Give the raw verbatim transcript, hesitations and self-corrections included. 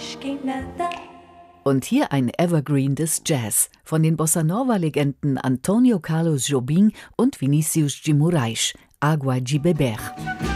Und hier ein Evergreen des Jazz von den Bossa-Nova-Legenden Antonio Carlos Jobim und Vinicius de Moraes, Água de Beber.